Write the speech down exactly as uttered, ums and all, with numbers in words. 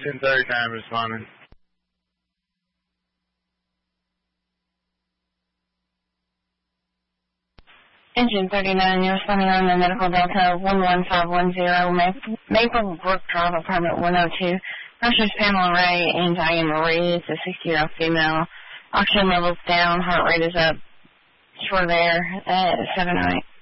ten thirty-nine responding. Engine thirty-nine, you're responding on the Medical Delta one one five one zero, Maple Brook Drive, apartment one oh two. Nurses Pamela Ray and Diane Marie. It's a sixty-year-old female. Oxygen levels down, heart rate is up. Short of air at seven oh eight.